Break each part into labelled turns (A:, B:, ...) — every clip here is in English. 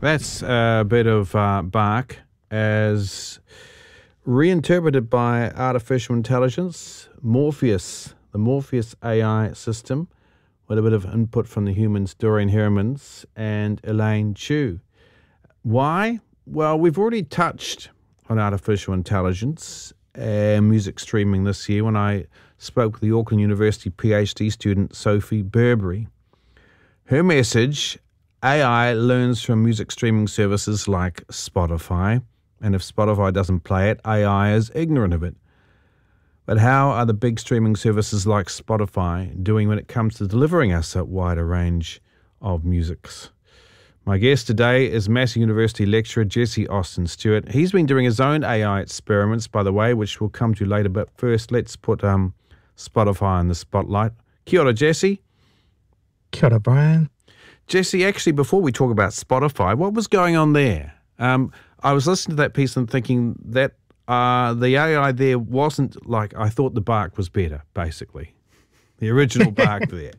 A: That's a bit of Bach as reinterpreted by artificial intelligence, Morpheus, the Morpheus AI system, with a bit of input from the humans Dorian Hermans and Elaine Chu. Why? Well, we've already touched on artificial intelligence and music streaming this year when I spoke with the Auckland University PhD student Sophie Burberry. Her message: AI learns from music streaming services like Spotify, and if Spotify doesn't play it, AI is ignorant of it. But how are the big streaming services like Spotify doing when it comes to delivering us a wider range of musics? My guest today is Massey University lecturer Jesse Austin Stewart. He's been doing his own AI experiments, by the way, which we'll come to later. But first, let's put Spotify in the spotlight. Kia ora, Jesse.
B: Kia ora, Brian.
A: Jesse, actually, before we talk about Spotify, what was going on there? I was listening to that piece and thinking that the AI there wasn't like, I thought the Bach was better, basically. The original Bach there.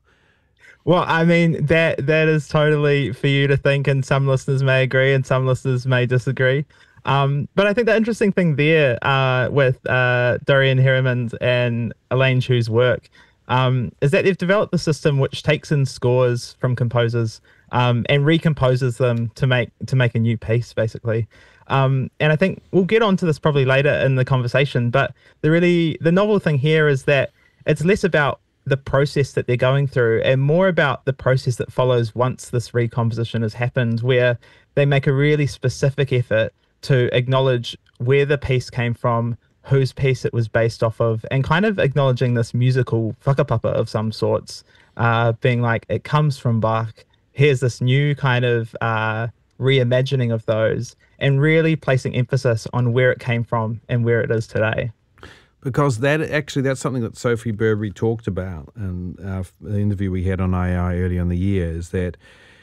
B: Well, I mean, that is totally for you to think, and some listeners may agree and some listeners may disagree. But I think the interesting thing there with Dorian Hermans and Elaine Chu's work is that they've developed the system which takes in scores from composers and recomposes them to make a new piece, basically. And I think we'll get onto this probably later in the conversation, but the novel thing here is that it's less about the process that they're going through and more about the process that follows once this recomposition has happened, where they make a really specific effort to acknowledge where the piece came from, whose piece it was based off of, and kind of acknowledging this musical whakapapa of some sorts, being like, it comes from Bach. Here's this new kind of reimagining of those, and really placing emphasis on where it came from and where it is today.
A: Because that's something that Sophie Burberry talked about in the interview we had on AI earlier in the year, is that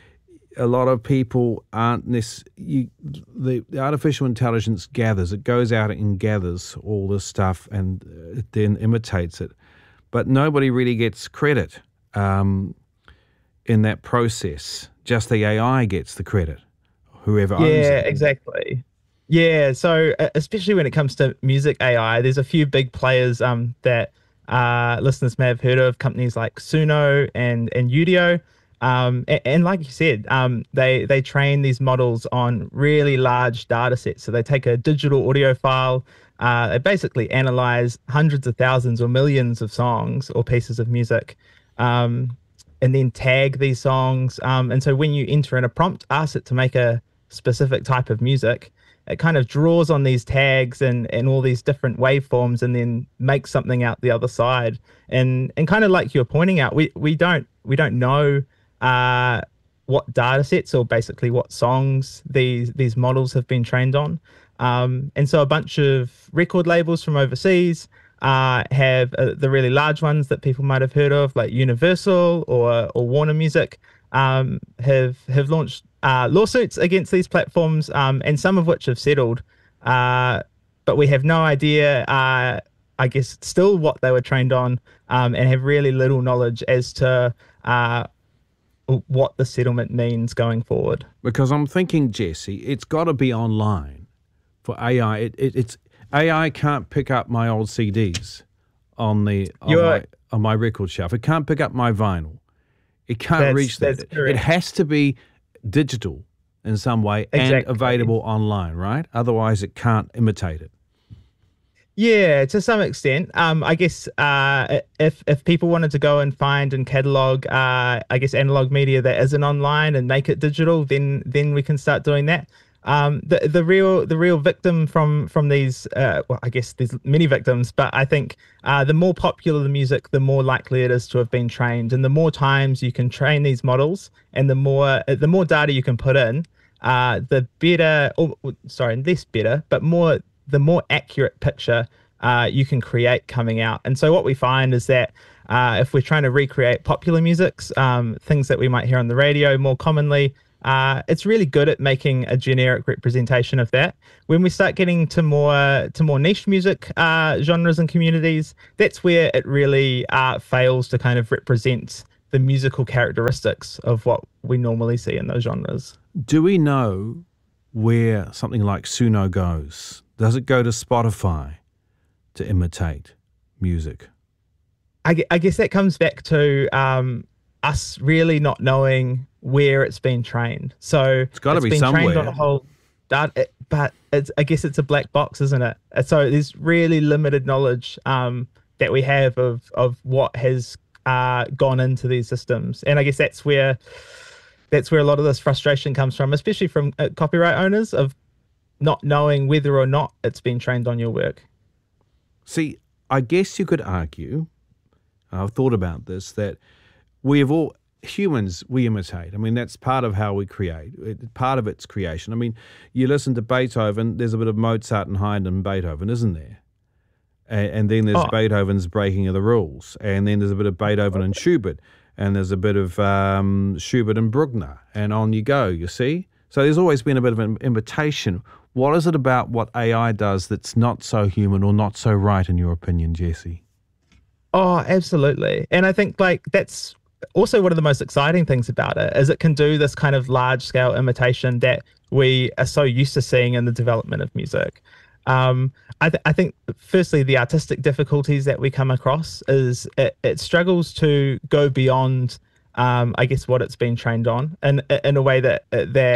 A: a lot of people aren't necessarily, the artificial intelligence gathers, it goes out and gathers all this stuff and it then imitates it. But nobody really gets credit in that process. Just the AI gets the credit, whoever owns it.
B: Yeah, exactly. Yeah, so especially when it comes to music AI, there's a few big players that listeners may have heard of, companies like Suno and Udio. And like you said, they train these models on really large data sets. So they take a digital audio file, they basically analyze hundreds of thousands or millions of songs or pieces of music, and then tag these songs. And so when you enter in a prompt, ask it to make a specific type of music, it kind of draws on these tags and all these different waveforms and then makes something out the other side. And kind of like you're pointing out, we don't know what data sets or basically what songs these models have been trained on. And so a bunch of record labels from overseas have the really large ones that people might have heard of, like Universal or Warner Music, have launched lawsuits against these platforms, and some of which have settled. But we have no idea, I guess, still what they were trained on, and have really little knowledge as to what the settlement means going forward.
A: Because I'm thinking, Jesse, it's got to be online for AI. It's AI can't pick up my old CDs on my record shelf. It can't pick up my vinyl. It can't reach that. It has to be digital in some way and available online, right? Otherwise, it can't imitate it.
B: Yeah, to some extent. I guess if people wanted to go and find and catalog, I guess, analog media that isn't online and make it digital, then we can start doing that. The real victim from these, well, I guess there's many victims, but I think the more popular the music, the more likely it is to have been trained, and the more times you can train these models, and the more data you can put in, the better. Less better, but the more accurate picture you can create coming out. And so what we find is that if we're trying to recreate popular musics, things that we might hear on the radio more commonly, it's really good at making a generic representation of that. When we start getting to more niche music genres and communities, that's where it really fails to kind of represent the musical characteristics of what we normally see in those genres.
A: Do we know where something like Suno goes? Does it go to Spotify to imitate music?
B: I guess that comes back to us really not knowing where it's been trained. So
A: It's got to be
B: been
A: somewhere.
B: trained on a whole data, but I guess it's a black box, isn't it? So there's really limited knowledge that we have of what has gone into these systems, and I guess that's where a lot of this frustration comes from, especially from copyright owners, of not knowing whether or not it's been trained on your work.
A: See, I guess you could argue, I've thought about this, that we have all, humans, we imitate. I mean, that's part of how we create. Part of it's creation. I mean, you listen to Beethoven, there's a bit of Mozart and Haydn in Beethoven, isn't there? And then there's Beethoven's breaking of the rules. And then there's a bit of Beethoven and Schubert. And there's a bit of Schubert and Bruckner. And on you go, you see? So there's always been a bit of an imitation. What is it about what AI does that's not so human or not so right, in your opinion, Jesse?
B: Oh, absolutely. And I think like that's also one of the most exciting things about it, is it can do this kind of large scale imitation that we are so used to seeing in the development of music. I think firstly, the artistic difficulties that we come across is it struggles to go beyond, I guess, what it's been trained on, and in a way that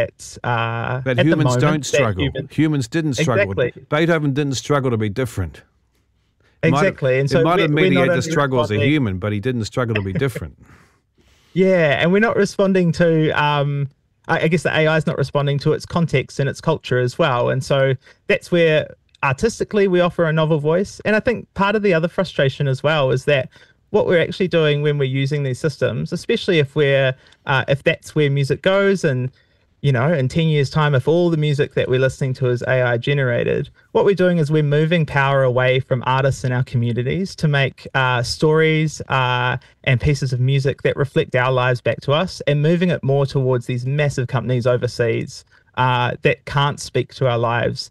A: humans don't struggle. Humans didn't struggle.
B: Exactly.
A: Beethoven didn't struggle to be different.
B: Exactly. And so
A: it might have mediated the struggle as a human, but he didn't struggle to be different.
B: Yeah, and we're not responding to, I guess the AI is not responding to its context and its culture as well. And so that's where artistically we offer a novel voice. And I think part of the other frustration as well is that what we're actually doing when we're using these systems, especially if that's where music goes, and in 10 years' time, if all the music that we're listening to is AI generated, what we're doing is we're moving power away from artists in our communities to make stories and pieces of music that reflect our lives back to us, and moving it more towards these massive companies overseas that can't speak to our lives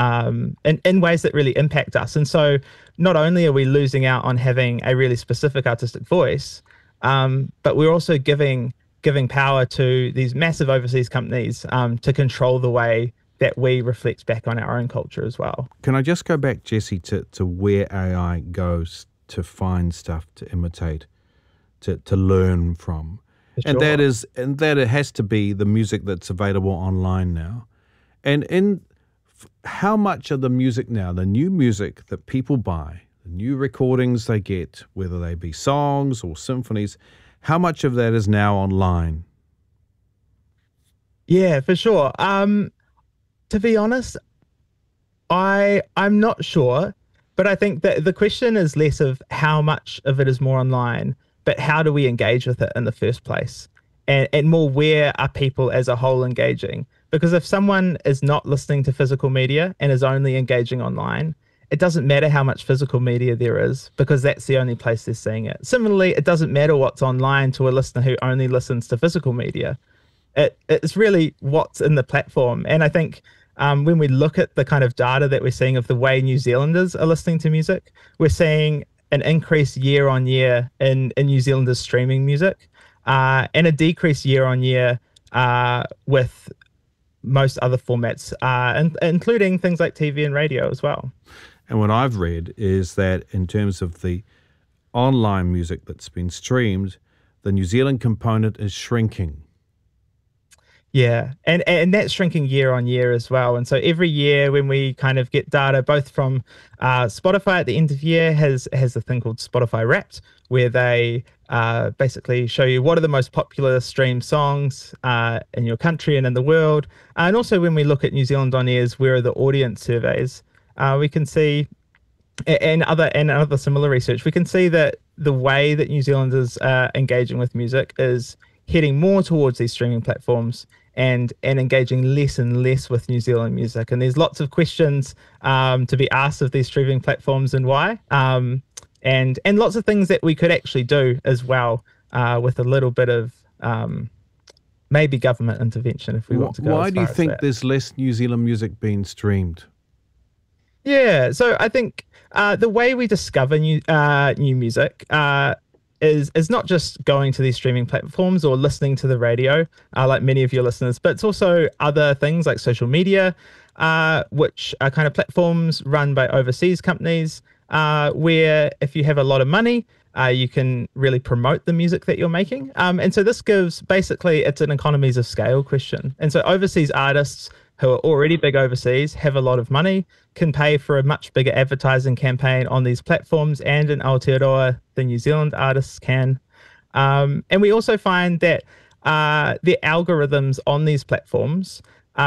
B: in ways that really impact us. And so not only are we losing out on having a really specific artistic voice, but we're also giving power to these massive overseas companies to control the way that we reflect back on our own culture as well.
A: Can I just go back, Jesse, to where AI goes to find stuff to imitate, to learn from?
B: Sure.
A: And that it has to be the music that's available online now. And in how much of the music now, the new music that people buy, the new recordings they get, whether they be songs or symphonies, how much of that is now online?
B: Yeah, for sure. To be honest, I'm not sure, but I think that the question is less of how much of it is more online, but how do we engage with it in the first place? And more, where are people as a whole engaging? Because if someone is not listening to physical media and is only engaging online, it doesn't matter how much physical media there is, because that's the only place they're seeing it. Similarly, it doesn't matter what's online to a listener who only listens to physical media. It's really what's in the platform. And I think when we look at the kind of data that we're seeing of the way New Zealanders are listening to music, we're seeing an increase year on year in New Zealanders streaming music, and a decrease year on year with most other formats, including things like TV and radio as well.
A: And what I've read is that in terms of the online music that's been streamed, the New Zealand component is shrinking.
B: Yeah, and that's shrinking year on year as well. And so every year when we kind of get data, both from Spotify at the end of year has a thing called Spotify Wrapped, where they basically show you what are the most popular streamed songs in your country and in the world. And also when we look at New Zealand On Air's Where Are the Audience surveys, we can see, and other similar research, we can see that the way that New Zealanders are engaging with music is heading more towards these streaming platforms and engaging less and less with New Zealand music. And there's lots of questions to be asked of these streaming platforms and why, and lots of things that we could actually do as well with a little bit of maybe government intervention if we want to go.
A: Why do you think there's less New Zealand music being streamed?
B: Yeah, so I think the way we discover new music is not just going to these streaming platforms or listening to the radio, like many of your listeners, but it's also other things like social media, which are kind of platforms run by overseas companies, where if you have a lot of money, you can really promote the music that you're making. And so this gives, basically, it's an economies of scale question. And so overseas artists who are already big overseas, have a lot of money, can pay for a much bigger advertising campaign on these platforms, and in Aotearoa, the New Zealand artists can. And we also find that the algorithms on these platforms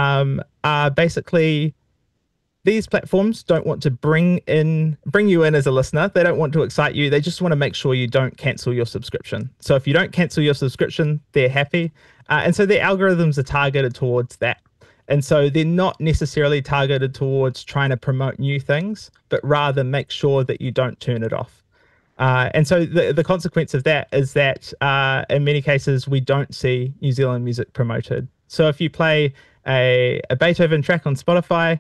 B: are basically, these platforms don't want to bring you in as a listener. They don't want to excite you. They just want to make sure you don't cancel your subscription. So if you don't cancel your subscription, they're happy. And so the algorithms are targeted towards that. And so they're not necessarily targeted towards trying to promote new things, but rather make sure that you don't turn it off. And so the consequence of that is that in many cases, we don't see New Zealand music promoted. So if you play a Beethoven track on Spotify,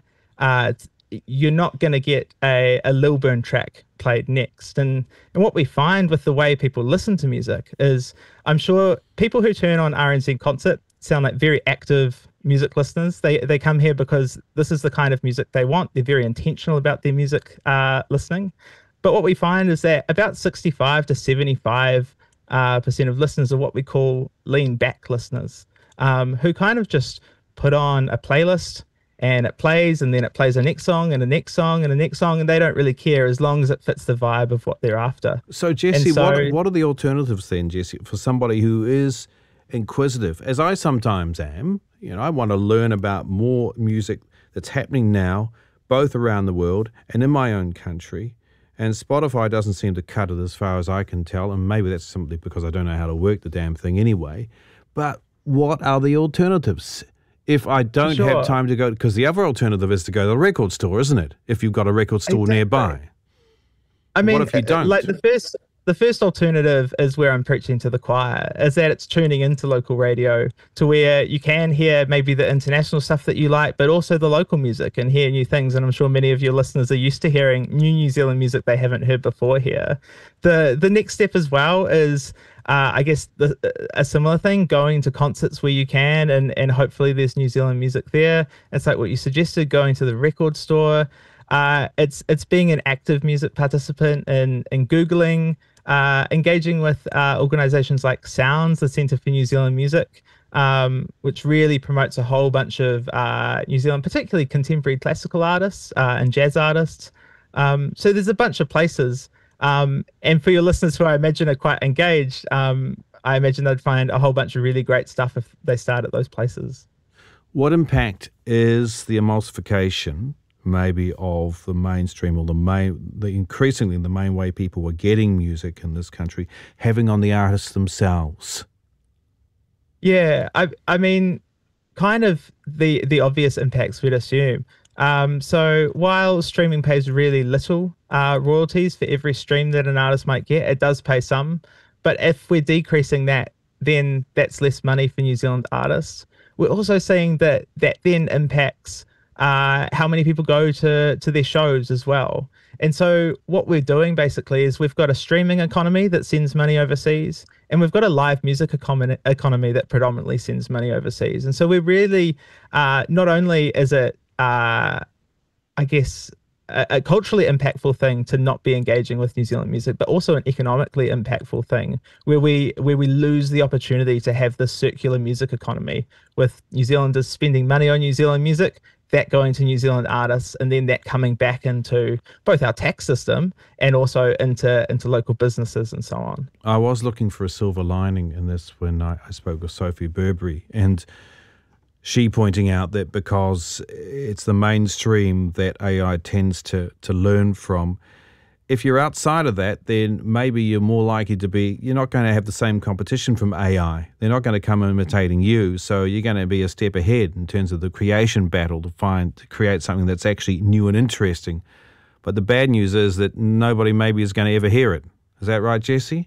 B: you're not going to get a Lilburn track played next. And what we find with the way people listen to music is, I'm sure people who turn on RNZ Concert sound like very active music listeners. They come here because this is the kind of music they want. They're very intentional about their music listening. But what we find is that about 65 to 75% of listeners are what we call lean back listeners, who kind of just put on a playlist and it plays, and then it plays a next song and a next song and a next song, and they don't really care as long as it fits the vibe of what they're after.
A: So, Jesse, what are the alternatives then, Jesse, for somebody who is inquisitive, as I sometimes am? You know, I want to learn about more music that's happening now, both around the world and in my own country. And Spotify doesn't seem to cut it as far as I can tell, and maybe that's simply because I don't know how to work the damn thing anyway. But what are the alternatives? If I don't have time to go, because the other alternative is to go to the record store, isn't it? If you've got a record store nearby.
B: I mean,
A: what if you don't?
B: Like the first alternative is where I'm preaching to the choir, is that it's tuning into local radio to where you can hear maybe the international stuff that you like, but also the local music and hear new things. And I'm sure many of your listeners are used to hearing New Zealand music they haven't heard before here. The next step as well is, I guess, a similar thing, going to concerts where you can, and hopefully there's New Zealand music there. It's like what you suggested, going to the record store. It's being an active music participant and Googling, engaging with organizations like Sounds, the Centre for New Zealand Music, which really promotes a whole bunch of New Zealand, particularly contemporary classical artists and jazz artists. So there's a bunch of places. And for your listeners who I imagine are quite engaged, I imagine they'd find a whole bunch of really great stuff if they start at those places.
A: What impact is the emulsification maybe of the mainstream, or increasingly the main way people are getting music in this country, having on the artists themselves?
B: Yeah, I mean, kind of the obvious impacts we'd assume. So while streaming pays really little royalties for every stream that an artist might get, it does pay some. But if we're decreasing that, then that's less money for New Zealand artists. We're also seeing that then impacts how many people go to their shows as well. And so what we're doing basically is we've got a streaming economy that sends money overseas, and we've got a live music economy that predominantly sends money overseas. And so we're really, not only is it, I guess, a culturally impactful thing to not be engaging with New Zealand music, but also an economically impactful thing where we lose the opportunity to have this circular music economy with New Zealanders spending money on New Zealand music, that going to New Zealand artists, and then that coming back into both our tax system and also into local businesses and so on.
A: I was looking for a silver lining in this when I spoke with Sophie Burberry, and she pointing out that because it's the mainstream that AI tends to learn from, if you're outside of that, then maybe you're more likely to be, you're not going to have the same competition from AI. They're not going to come imitating you, so you're going to be a step ahead in terms of the creation battle to create something that's actually new and interesting. But the bad news is that nobody maybe is going to ever hear it. Is that right, Jesse?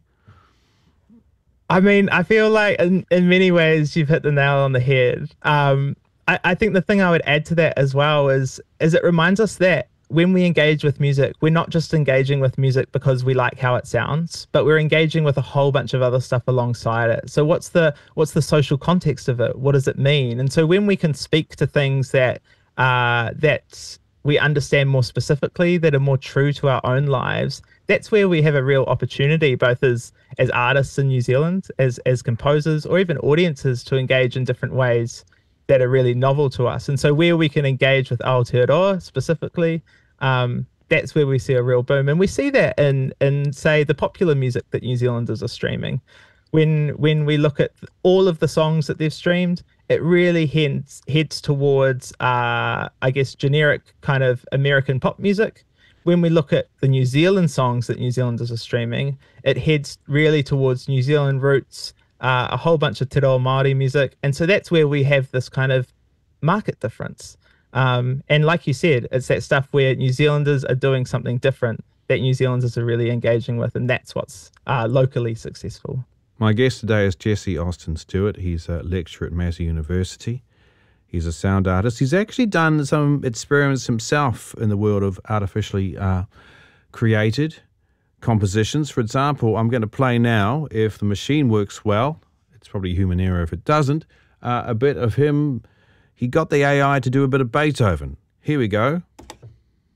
B: I mean, I feel like in many ways you've hit the nail on the head. I think the thing I would add to that as well is it reminds us that when we engage with music, we're not just engaging with music because we like how it sounds, but we're engaging with a whole bunch of other stuff alongside it. So what's the social context of it? What does it mean? And so when we can speak to things that we understand more specifically, that are more true to our own lives, that's where we have a real opportunity, both as artists in New Zealand, as composers, or even audiences, to engage in different ways that are really novel to us. And so where we can engage with Aotearoa specifically, that's where we see a real boom. And we see that in say, the popular music that New Zealanders are streaming. When we look at all of the songs that they've streamed, it really heads towards, I guess, generic kind of American pop music. When we look at the New Zealand songs that New Zealanders are streaming, it heads really towards New Zealand roots, a whole bunch of Te Reo Māori music. And so that's where we have this kind of market difference. And like you said, it's that stuff where New Zealanders are doing something different that New Zealanders are really engaging with, and that's what's locally successful.
A: My guest today is Jesse Austin Stewart. He's a lecturer at Massey University. He's a sound artist. He's actually done some experiments himself in the world of artificially created compositions. For example, I'm going to play now, if the machine works well, it's probably human error if it doesn't, a bit of him. He got the AI to do a bit of Beethoven. Here we go.